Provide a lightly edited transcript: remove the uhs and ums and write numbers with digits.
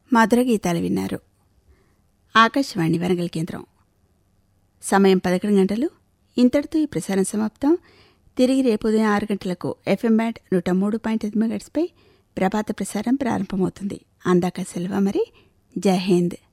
మధుర గీతాలు విన్నారు. ఆకాశవాణి వరంగల్ కేంద్రం. సమయం 11 గంటలు. ఇంతటితో ఈ ప్రసారం సమాప్తం. తిరిగి రేపు ఉదయం 6 గంటలకు FM బ్యాండ్ 103.8 మెగాహెర్ట్జ్పై ప్రభాత ప్రసారం ప్రారంభమవుతుంది. అందాక సెలవు మరి. జై హింద్.